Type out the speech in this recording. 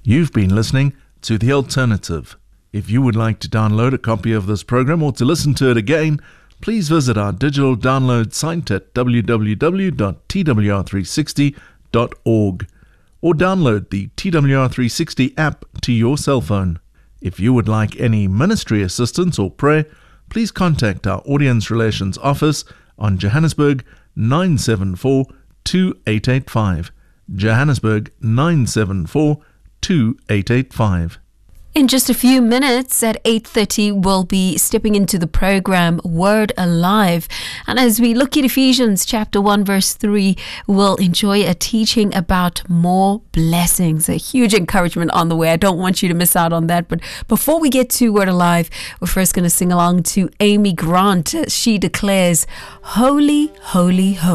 You've been listening to The Alternative. If you would like to download a copy of this program or to listen to it again, please visit our digital download site at www.twr360.org or download the TWR360 app to your cell phone. If you would like any ministry assistance or prayer, please contact our Audience Relations Office on Johannesburg 974 2885. Johannesburg 974 2885. In just a few minutes at 8:30, we'll be stepping into the program Word Alive. And as we look at Ephesians chapter 1 verse 3, we'll enjoy a teaching about more blessings. A huge encouragement on the way. I don't want you to miss out on that. But before we get to Word Alive, we're first going to sing along to Amy Grant. She declares, Holy, Holy, Holy.